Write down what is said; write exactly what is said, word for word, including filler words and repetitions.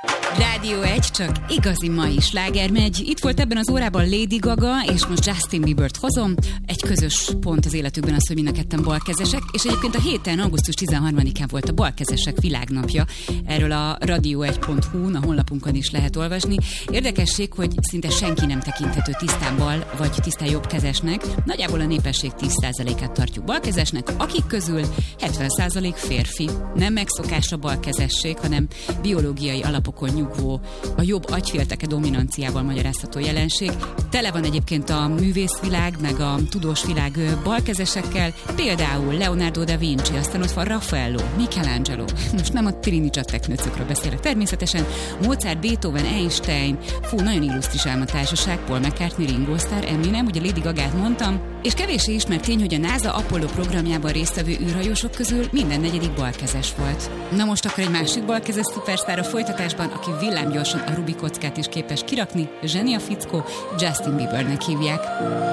Rádió egy, csak igazi mai sláger megy. Itt volt ebben az órában Lady Gaga, és most Justin Biebert hozom. Egy közös pont az életükben az, hogy mind a ketten balkezesek, és egyébként a héten, augusztus tizenharmadikán volt a balkezesek világnapja. Erről a radio egy pont hu-n, a honlapunkon is lehet olvasni. Érdekesség, hogy szinte senki nem tekinthető tisztán bal, vagy tisztán jobbkezesnek. Nagyjából a népesség tíz százalékát tartjuk balkezesnek, akik közül hetven százalék férfi. Nem megszokás a balkezesség, hanem biológiai alapokon nyugvó, a jobb agyfélteke dominanciával magyarázható jelenség. Tele van egyébként a művészvilág, meg a tudós világ balkezesekkel, például Leonardo da Vinci, aztán ott van Raffaello, Michelangelo. Most nem a Trinity teknőcökről beszélek természetesen, Mozart, Beethoven, Einstein, fú, nagyon illusztris álmatársaság, Paul McCartney, Ringo Starr, Eminem, ugye Lady Gagát mondtam, és kevéssé ismert tény, hogy a NASA Apollo programjában résztvevő űrhajósok közül minden negyedik balkezes volt. Na most akkor egy másik balkezes szupersztár a folytatásban, aki villámgyorsan a Rubik kockát is képes kirakni, zseni a fickó, Justin Biebernek hívják.